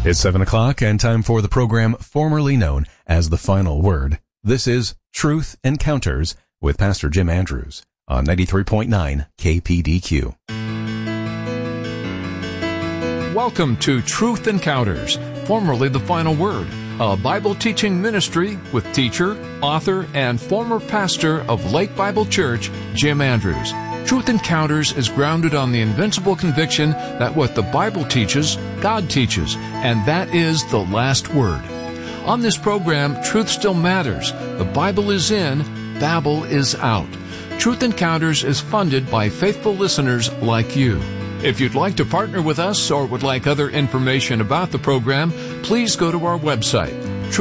It's 7 o'clock and time for the program formerly known as The Final Word. This is Truth Encounters with Pastor Jim Andrews on 93.9 KPDQ. Welcome to Truth Encounters, formerly The Final Word, a Bible teaching ministry with teacher, author, and former pastor of Lake Bible Church, Jim Andrews. Truth Encounters is grounded on the invincible conviction that what the Bible teaches, God teaches, and that is the last word. On this program, truth still matters. The Bible is in, Babel is out. Truth Encounters is funded by faithful listeners like you. If you'd like to partner with us or would like other information about the program, please go to our website,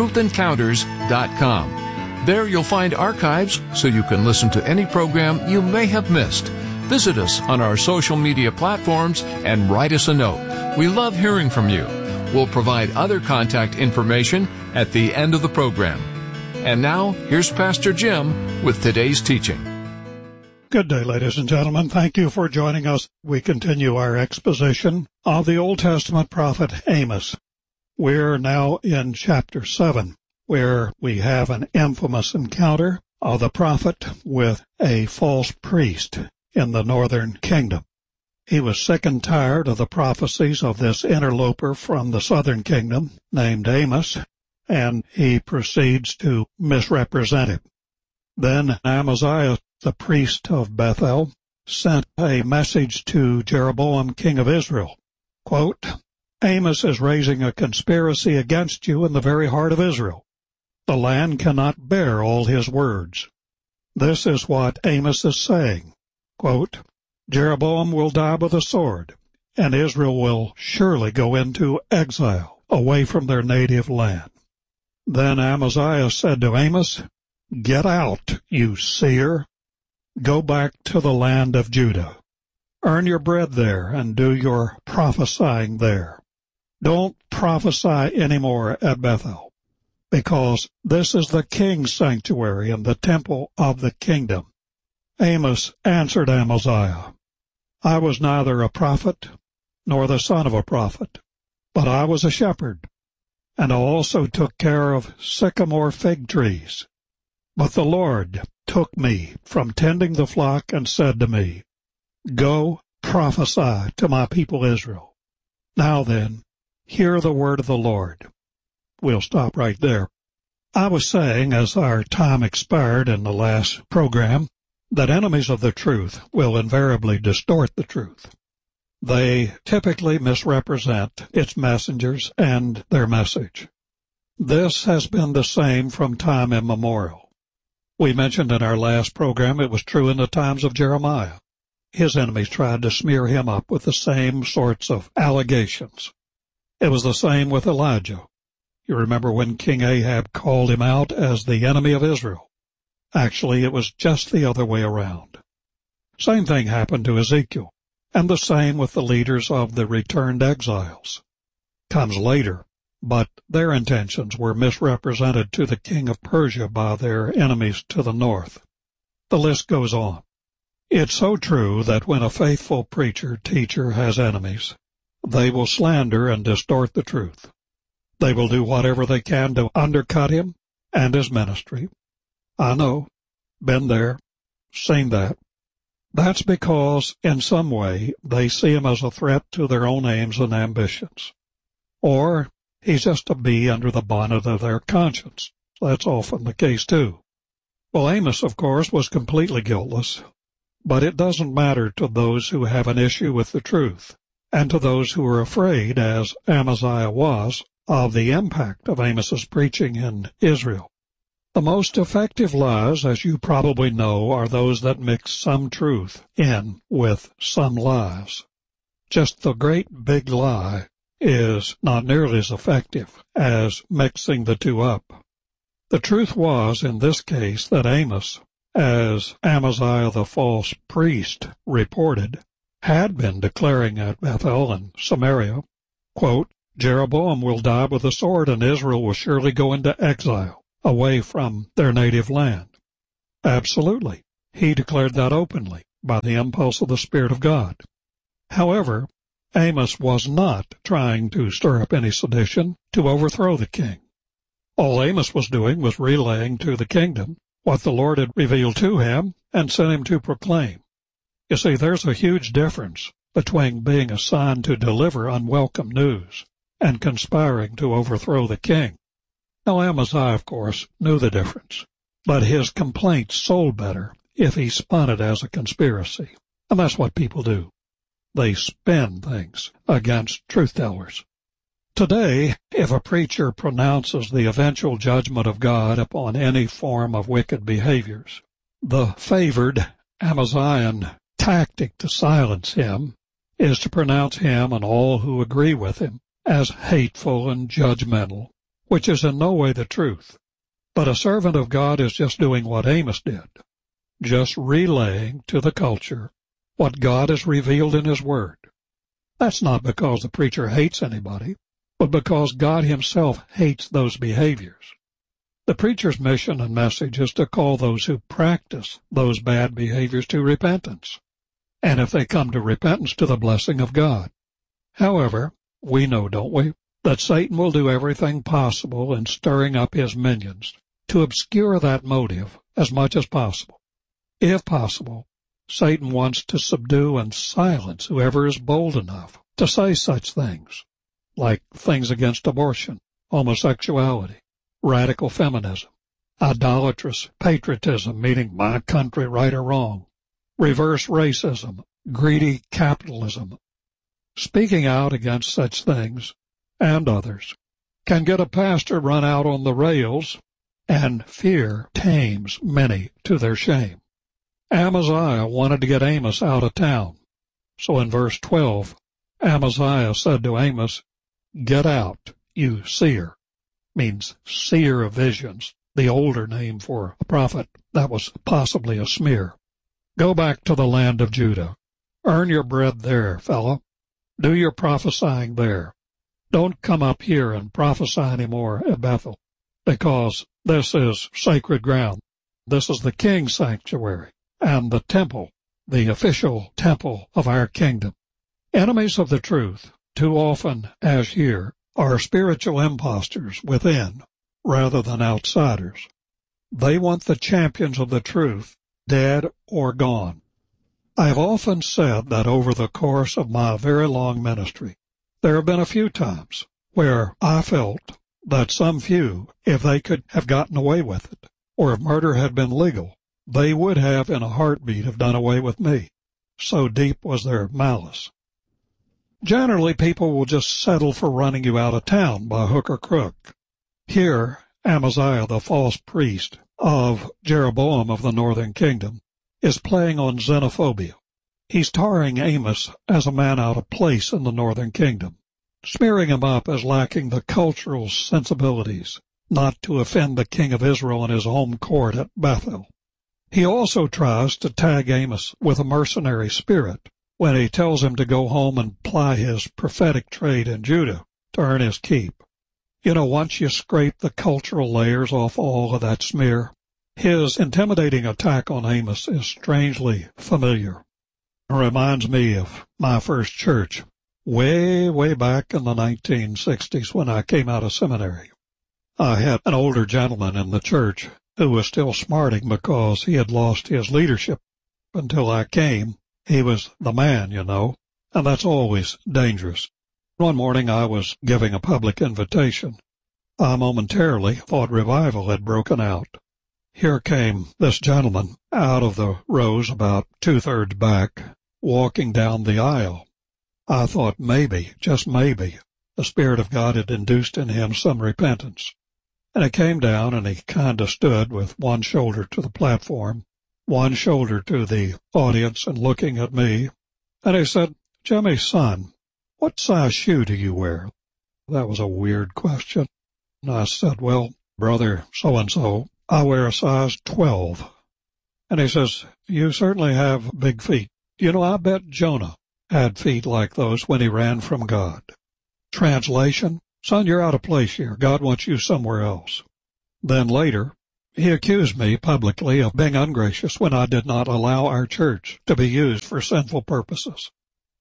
truthencounters.com. There you'll find archives so you can listen to any program you may have missed. Visit us on our social media platforms and write us a note. We love hearing from you. We'll provide other contact information at the end of the program. And now, here's Pastor Jim with today's teaching. Good day, ladies and gentlemen. Thank you for joining us. We continue our exposition of the Old Testament prophet Amos. We're now in chapter 7. Where we have an infamous encounter of the prophet with a false priest in the northern kingdom. He was sick and tired of the prophecies of this interloper from the southern kingdom named Amos, and he proceeds to misrepresent him. Then Amaziah, the priest of Bethel, sent a message to Jeroboam, king of Israel. Quote, Amos is raising a conspiracy against you in the very heart of Israel. The land cannot bear all his words. This is what Amos is saying. Quote, Jeroboam will die by the sword, and Israel will surely go into exile away from their native land. Then Amaziah said to Amos, Get out, you seer. Go back to the land of Judah. Earn your bread there and do your prophesying there. Don't prophesy anymore at Bethel, because this is the king's sanctuary and the temple of the kingdom. Amos answered Amaziah, I was neither a prophet nor the son of a prophet, but I was a shepherd, and I also took care of sycamore fig trees. But the Lord took me from tending the flock and said to me, Go prophesy to my people Israel. Now then, hear the word of the Lord. We'll stop right there. I was saying, as our time expired in the last program, that enemies of the truth will invariably distort the truth. They typically misrepresent its messengers and their message. This has been the same from time immemorial. We mentioned in our last program it was true in the times of Jeremiah. His enemies tried to smear him up with the same sorts of allegations. It was the same with Elijah. You remember when King Ahab called him out as the enemy of Israel. Actually, it was just the other way around. Same thing happened to Ezekiel, and the same with the leaders of the returned exiles. Comes later, but their intentions were misrepresented to the king of Persia by their enemies to the north. The list goes on. It's so true that when a faithful preacher, teacher has enemies, they will slander and distort the truth. They will do whatever they can to undercut him and his ministry. I know, been there, seen that. That's because, in some way, they see him as a threat to their own aims and ambitions. Or he's just a bee under the bonnet of their conscience. That's often the case, too. Well, Amos, of course, was completely guiltless. But it doesn't matter to those who have an issue with the truth, and to those who are afraid, as Amaziah was, of the impact of Amos's preaching in Israel. The most effective lies, as you probably know, are those that mix some truth in with some lies. Just the great big lie is not nearly as effective as mixing the two up. The truth was, in this case, that Amos, as Amaziah the false priest reported, had been declaring at Bethel and Samaria, quote, Jeroboam will die with the sword, and Israel will surely go into exile, away from their native land. Absolutely. He declared that openly, by the impulse of the Spirit of God. However, Amos was not trying to stir up any sedition to overthrow the king. All Amos was doing was relaying to the kingdom what the Lord had revealed to him and sent him to proclaim. You see, there's a huge difference between being assigned to deliver unwelcome news and conspiring to overthrow the king. Now, Amaziah, of course, knew the difference, but his complaint sold better if he spun it as a conspiracy. And that's what people do. They spin things against truth-tellers. Today, if a preacher pronounces the eventual judgment of God upon any form of wicked behaviors, the favored Amazian tactic to silence him is to pronounce him and all who agree with him as hateful and judgmental, which is in no way the truth. But a servant of God is just doing what Amos did, just relaying to the culture what God has revealed in His Word. That's not because the preacher hates anybody, but because God Himself hates those behaviors. The preacher's mission and message is to call those who practice those bad behaviors to repentance, and if they come to repentance, to the blessing of God. However, we know, don't we, that Satan will do everything possible in stirring up his minions to obscure that motive as much as possible. If possible, Satan wants to subdue and silence whoever is bold enough to say such things, like things against abortion, homosexuality, radical feminism, idolatrous patriotism, meaning my country right or wrong, reverse racism, greedy capitalism. Speaking out against such things and others can get a pastor run out on the rails, and fear tames many to their shame. Amaziah wanted to get Amos out of town. So in verse 12, Amaziah said to Amos, "Get out, you seer." Means seer of visions, the older name for a prophet. That was possibly a smear. Go back to the land of Judah. Earn your bread there, fellow. Do your prophesying there. Don't come up here and prophesy anymore at Bethel, because this is sacred ground. This is the king's sanctuary and the temple, the official temple of our kingdom. Enemies of the truth, too often, as here, are spiritual impostors within rather than outsiders. They want the champions of the truth dead or gone. I have often said that over the course of my very long ministry, there have been a few times where I felt that some few, if they could have gotten away with it, or if murder had been legal, they would have in a heartbeat have done away with me. So deep was their malice. Generally, people will just settle for running you out of town by hook or crook. Here, Amaziah, the false priest of Jeroboam of the northern kingdom, is playing on xenophobia. He's tarring Amos as a man out of place in the northern kingdom, smearing him up as lacking the cultural sensibilities not to offend the king of Israel in his home court at Bethel. He also tries to tag Amos with a mercenary spirit when he tells him to go home and ply his prophetic trade in Judah to earn his keep. You know, once you scrape the cultural layers off all of that smear, his intimidating attack on Amos is strangely familiar. It reminds me of my first church, way back in the 1960s when I came out of seminary. I had an older gentleman in the church who was still smarting because he had lost his leadership. Until I came, he was the man, you know, and that's always dangerous. One morning I was giving a public invitation. I momentarily thought revival had broken out. Here came this gentleman out of the rows about 2/3 back, walking down the aisle. I thought maybe, just maybe, the Spirit of God had induced in him some repentance. And he came down and he kind of stood with one shoulder to the platform, one shoulder to the audience and looking at me. And he said, "Jimmy, son, what size shoe do you wear?" That was a weird question. And I said, "Well, brother so-and-so, I wear a size 12. And he says, "You certainly have big feet. You know, I bet Jonah had feet like those when he ran from God." Translation, "Son, you're out of place here. God wants you somewhere else." Then later, he accused me publicly of being ungracious when I did not allow our church to be used for sinful purposes.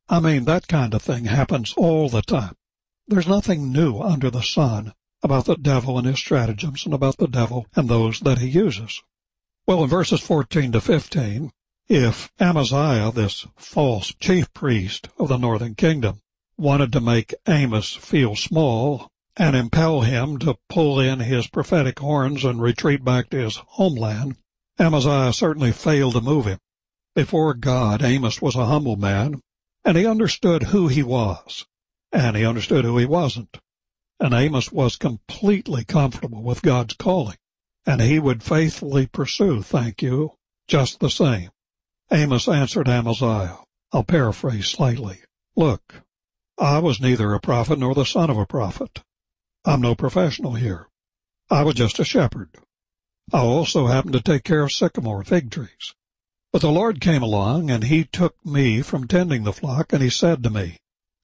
I mean, that kind of thing happens all the time. There's nothing new under the sun about the devil and his stratagems and about the devil and those that he uses. Well, in verses 14 to 15, if Amaziah, this false chief priest of the northern kingdom, wanted to make Amos feel small and impel him to pull in his prophetic horns and retreat back to his homeland, Amaziah certainly failed to move him. Before God, Amos was a humble man, and he understood who he was, and he understood who he wasn't. And Amos was completely comfortable with God's calling, and he would faithfully pursue, thank you, just the same. Amos answered Amaziah. I'll paraphrase slightly. Look, I was neither a prophet nor the son of a prophet. I'm no professional here. I was just a shepherd. I also happened to take care of sycamore fig trees. But the Lord came along, and he took me from tending the flock, and he said to me,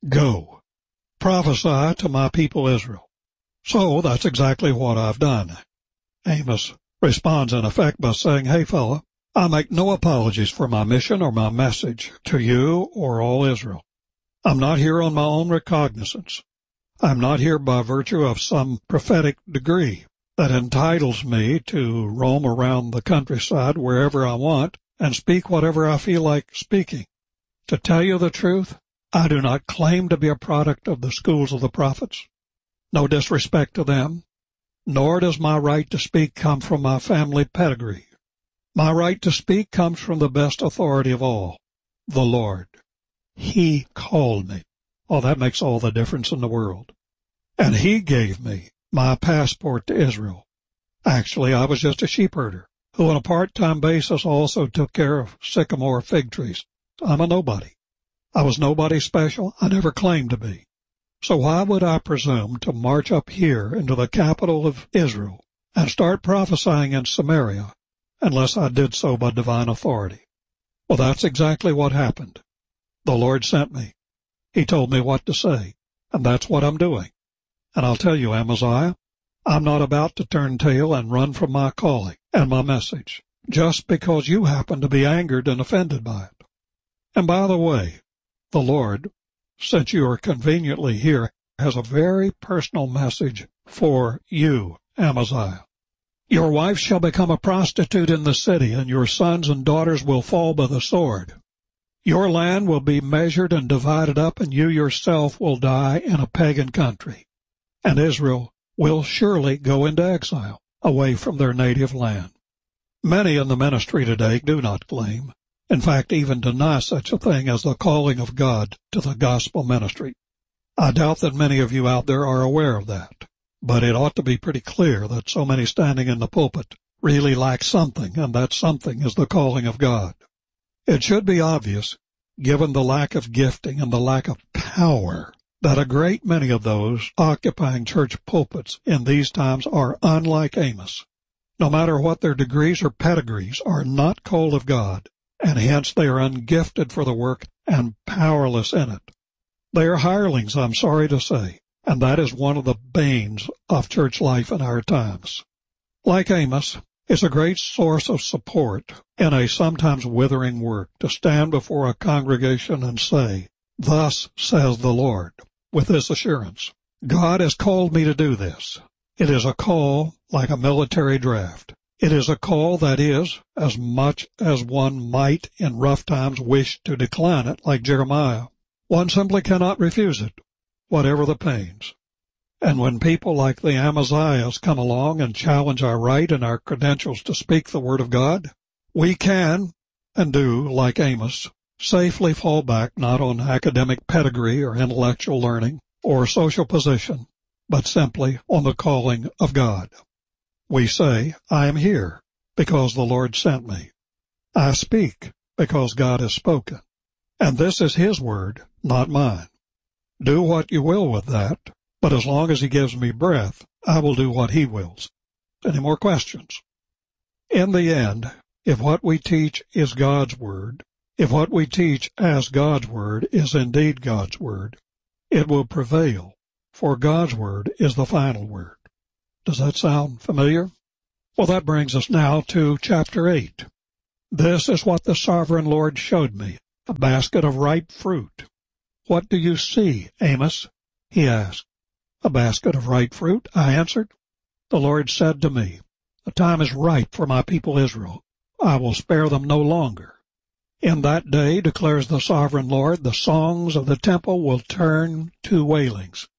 Go, prophesy to my people Israel. So that's exactly what I've done. Amos responds in effect by saying, Hey, fella, I make no apologies for my mission or my message to you or all Israel. I'm not here on my own recognizance. I'm not here by virtue of some prophetic degree that entitles me to roam around the countryside wherever I want and speak whatever I feel like speaking. To tell you the truth, I do not claim to be a product of the schools of the prophets. No disrespect to them, nor does my right to speak come from my family pedigree. My right to speak comes from the best authority of all, the Lord. He called me. Oh, that makes all the difference in the world. And he gave me my passport to Israel. Actually, I was just a sheepherder who on a part-time basis also took care of sycamore fig trees. I'm a nobody. I was nobody special. I never claimed to be. So why would I presume to march up here into the capital of Israel and start prophesying in Samaria unless I did so by divine authority? Well, that's exactly what happened. The Lord sent me. He told me what to say, and that's what I'm doing. And I'll tell you, Amaziah, I'm not about to turn tail and run from my calling and my message just because you happen to be angered and offended by it. And by the way, the Lord, since you are conveniently here, has a very personal message for you, Amaziah. Your wife shall become a prostitute in the city, and your sons and daughters will fall by the sword. Your land will be measured and divided up, and you yourself will die in a pagan country. And Israel will surely go into exile, away from their native land. Many in the ministry today do not claim, in fact, even deny such a thing as the calling of God to the gospel ministry. I doubt that many of you out there are aware of that, but it ought to be pretty clear that so many standing in the pulpit really lack something, and that something is the calling of God. It should be obvious, given the lack of gifting and the lack of power, that a great many of those occupying church pulpits in these times are unlike Amos. No matter what their degrees or pedigrees, are not called of God, and hence they are ungifted for the work and powerless in it. They are hirelings, I'm sorry to say, and that is one of the banes of church life in our times. Like Amos, it's a great source of support in a sometimes withering work to stand before a congregation and say, Thus says the Lord, with this assurance, God has called me to do this. It is a call like a military draft. It is a call that is, as much as one might in rough times wish to decline it, like Jeremiah, one simply cannot refuse it, whatever the pains. And when people like the Amaziahs come along and challenge our right and our credentials to speak the word of God, we can, and do, like Amos, safely fall back not on academic pedigree or intellectual learning or social position, but simply on the calling of God. We say, I am here because the Lord sent me. I speak because God has spoken. And this is His word, not mine. Do what you will with that, but as long as He gives me breath, I will do what He wills. Any more questions? In the end, if what we teach is God's word, if what we teach as God's word is indeed God's word, it will prevail, for God's word is the final word. Does that sound familiar? Well, that brings us now to chapter 8. This is what the sovereign Lord showed me, a basket of ripe fruit. "What do you see, Amos?" he asked. "A basket of ripe fruit," I answered. "The Lord said to me, the time is ripe for my people Israel. I will spare them no longer. In that day, declares the sovereign Lord, the songs of the temple will turn to wailings.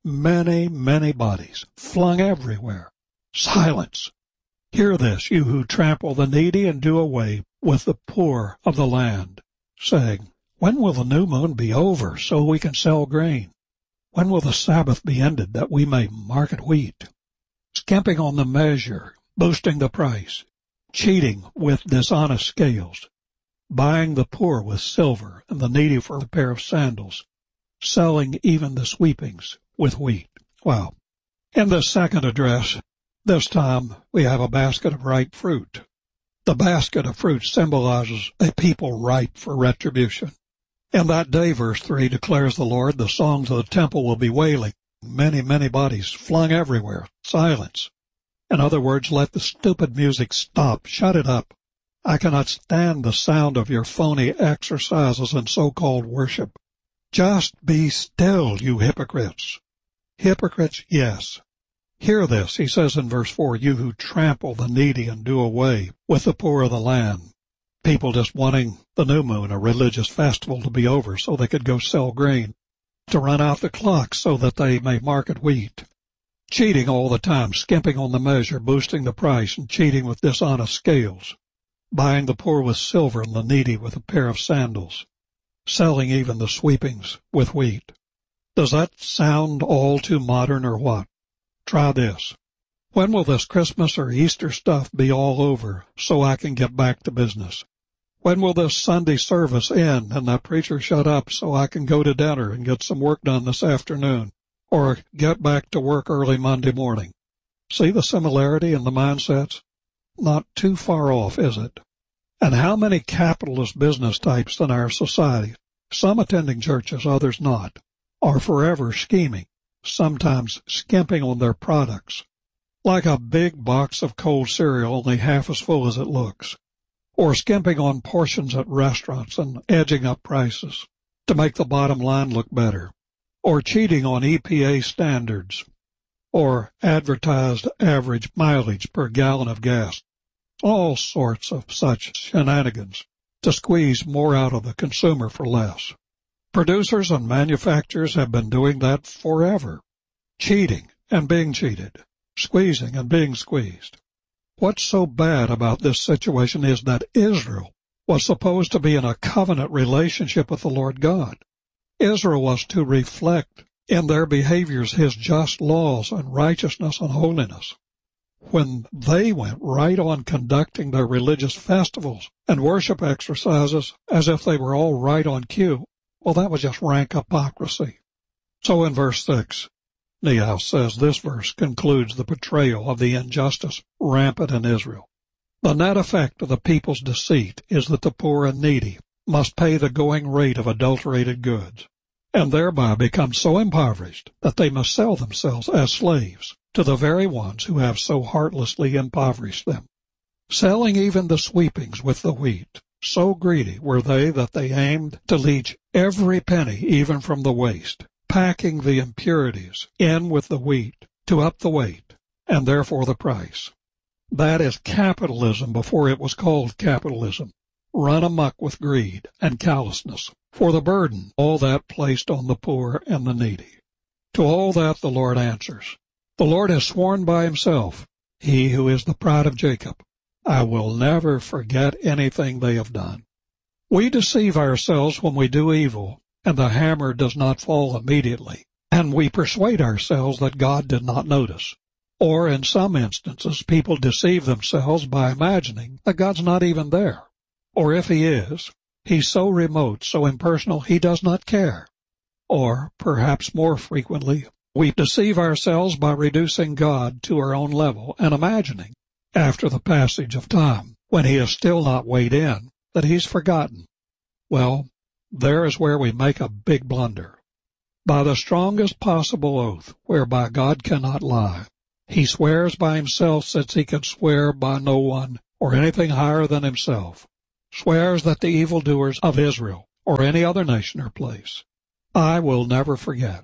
Many, many bodies flung everywhere. Silence! Hear this, you who trample the needy and do away with the poor of the land, saying, when will the new moon be over so we can sell grain? When will the Sabbath be ended that we may market wheat? Skimping on the measure, boosting the price, cheating with dishonest scales, buying the poor with silver and the needy for a pair of sandals, selling even the sweepings with wheat. Wow. In this second address, this time we have a basket of ripe fruit. The basket of fruit symbolizes a people ripe for retribution. In that day, verse 3, declares the Lord, the songs of the temple will be wailing. Many, many bodies flung everywhere. Silence. In other words, let the stupid music stop. Shut it up. I cannot stand the sound of your phony exercises and so-called worship. Just be still, you hypocrites. Hypocrites, yes. Hear this, he says in verse 4, you who trample the needy and do away with the poor of the land. People just wanting the new moon, a religious festival, to be over so they could go sell grain, to run out the clock so that they may market wheat. Cheating all the time, skimping on the measure, boosting the price, and cheating with dishonest scales. Buying the poor with silver and the needy with a pair of sandals. Selling even the sweepings with wheat. Does that sound all too modern or what? Try this. When will this Christmas or Easter stuff be all over so I can get back to business? When will this Sunday service end and that preacher shut up so I can go to dinner and get some work done this afternoon or get back to work early Monday morning? See the similarity in the mindsets? Not too far off, is it? And how many capitalist business types in our society, some attending churches, others not, are forever scheming, sometimes skimping on their products, like a big box of cold cereal only half as full as it looks, or skimping on portions at restaurants and edging up prices to make the bottom line look better, or cheating on EPA standards, or advertised average mileage per gallon of gas. All sorts of such shenanigans to squeeze more out of the consumer for less. Producers and manufacturers have been doing that forever, cheating and being cheated, squeezing and being squeezed. What's so bad about this situation is that Israel was supposed to be in a covenant relationship with the Lord God. Israel was to reflect in their behaviors His just laws and righteousness and holiness. When they went right on conducting their religious festivals and worship exercises as if they were all right on cue, well, that was just rank hypocrisy. So in verse 6, Nehemiah says this verse concludes the portrayal of the injustice rampant in Israel. The net effect of the people's deceit is that the poor and needy must pay the going rate of adulterated goods, and thereby become so impoverished that they must sell themselves as slaves to the very ones who have so heartlessly impoverished them, selling even the sweepings with the wheat. So greedy were they that they aimed to leach every penny even from the waste, packing the impurities in with the wheat to up the weight, and therefore the price. That is capitalism before it was called capitalism, run amok with greed and callousness, for the burden, all that placed on the poor and the needy. To all that the Lord answers, the Lord has sworn by Himself, He who is the pride of Jacob, I will never forget anything they have done. We deceive ourselves when we do evil, and the hammer does not fall immediately, and we persuade ourselves that God did not notice. Or in some instances, people deceive themselves by imagining that God's not even there. Or if He is, He's so remote, so impersonal, He does not care. Or, perhaps more frequently, we deceive ourselves by reducing God to our own level and imagining, after the passage of time, when He is still not weighed in, that He's forgotten. Well, there is where we make a big blunder. By the strongest possible oath, whereby God cannot lie, He swears by Himself since He can swear by no one or anything higher than Himself, swears that the evildoers of Israel or any other nation or place I will never forget.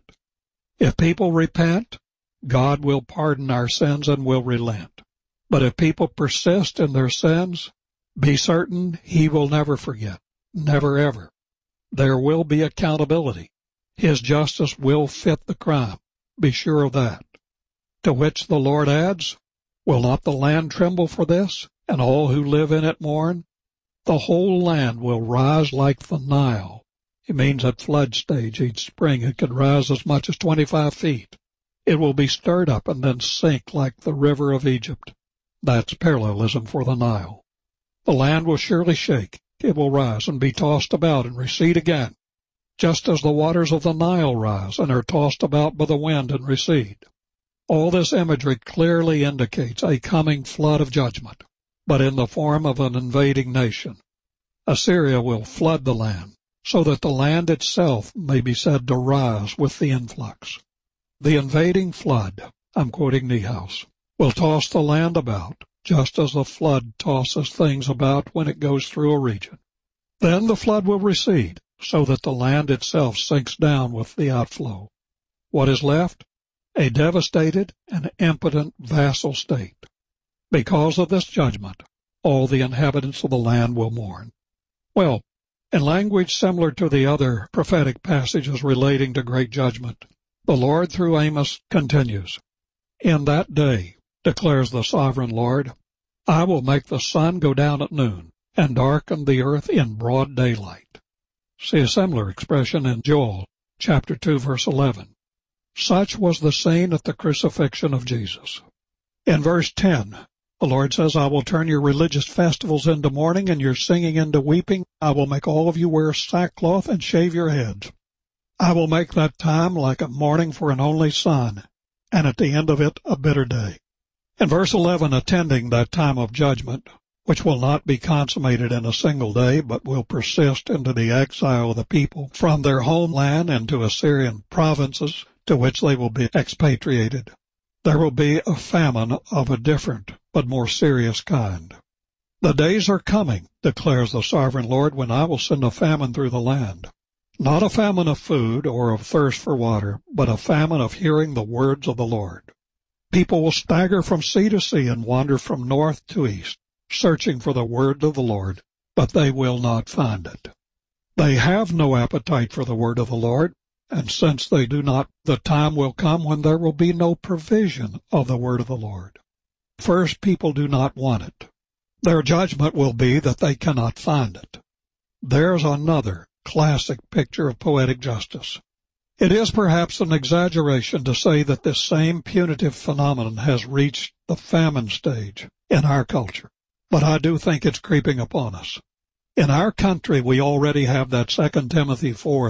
If people repent, God will pardon our sins and will relent. But if people persist in their sins, be certain He will never forget. Never ever. There will be accountability. His justice will fit the crime. Be sure of that. To which the Lord adds, will not the land tremble for this, and all who live in it mourn? The whole land will rise like the Nile. It means at flood stage each spring it could rise as much as 25 feet. It will be stirred up and then sink like the river of Egypt. That's parallelism for the Nile. The land will surely shake. It will rise and be tossed about and recede again, just as the waters of the Nile rise and are tossed about by the wind and recede. All this imagery clearly indicates a coming flood of judgment, but in the form of an invading nation. Assyria will flood the land, so that the land itself may be said to rise with the influx. The invading flood, I'm quoting Niehaus, will toss the land about, just as the flood tosses things about when it goes through a region. Then the flood will recede, so that the land itself sinks down with the outflow. What is left? A devastated and impotent vassal state. Because of this judgment, all the inhabitants of the land will mourn. Well, in language similar to the other prophetic passages relating to great judgment, the Lord through Amos continues, "In that day, declares the sovereign Lord, I will make the sun go down at noon, and darken the earth in broad daylight." See a similar expression in Joel, chapter 2, verse 11. Such was the scene at the crucifixion of Jesus. In verse 10, the Lord says, I will turn your religious festivals into mourning and your singing into weeping. I will make all of you wear sackcloth and shave your heads. I will make that time like a mourning for an only son, and at the end of it a bitter day. In verse 11, attending that time of judgment, which will not be consummated in a single day, but will persist into the exile of the people from their homeland into Assyrian provinces, to which they will be expatriated. There will be a famine of a different but more serious kind. The days are coming, declares the sovereign Lord, when I will send a famine through the land. Not a famine of food or of thirst for water, but a famine of hearing the words of the Lord. People will stagger from sea to sea and wander from north to east, searching for the word of the Lord, but they will not find it. They have no appetite for the word of the Lord, and since they do not, the time will come when there will be no provision of the word of the Lord. First, people do not want it. Their judgment will be that they cannot find it. There's another classic picture of poetic justice. It is perhaps an exaggeration to say that this same punitive phenomenon has reached the famine stage in our culture, but I do think it's creeping upon us. In our country, we already have that 2 Timothy 4,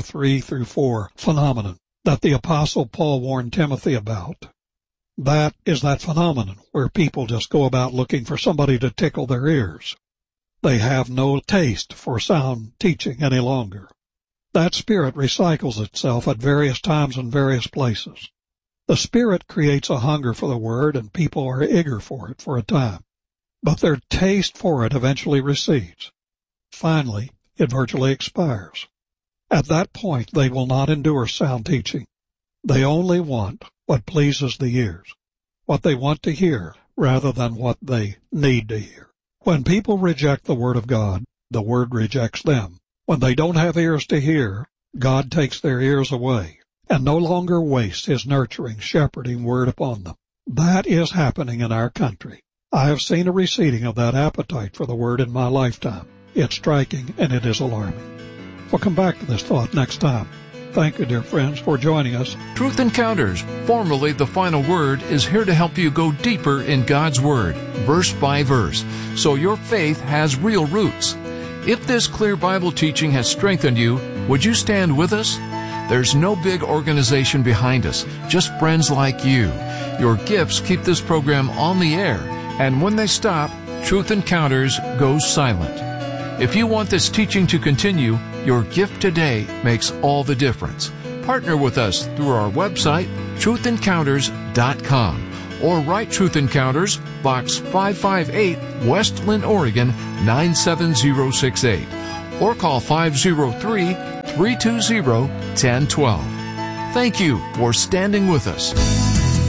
3-4 phenomenon that the Apostle Paul warned Timothy about. That is that phenomenon where people just go about looking for somebody to tickle their ears. They have no taste for sound teaching any longer. That spirit recycles itself at various times and various places. The Spirit creates a hunger for the Word, and people are eager for it for a time. But their taste for it eventually recedes. Finally, it virtually expires. At that point, they will not endure sound teaching. They only want what pleases the ears, what they want to hear, rather than what they need to hear. When people reject the Word of God, the Word rejects them. When they don't have ears to hear, God takes their ears away and no longer wastes His nurturing, shepherding Word upon them. That is happening in our country. I have seen a receding of that appetite for the Word in my lifetime. It's striking and it is alarming. We'll come back to this thought next time. Thank you, dear friends, for joining us. Truth Encounters, formerly The Final Word, is here to help you go deeper in God's Word, verse by verse, so your faith has real roots. If this clear Bible teaching has strengthened you, would you stand with us? There's no big organization behind us, just friends like you. Your gifts keep this program on the air, and when they stop, Truth Encounters goes silent. If you want this teaching to continue, your gift today makes all the difference. Partner with us through our website, truthencounters.com, or write Truth Encounters, Box 558, West Linn, Oregon 97068, or call 503 320-1012. Thank you for standing with us.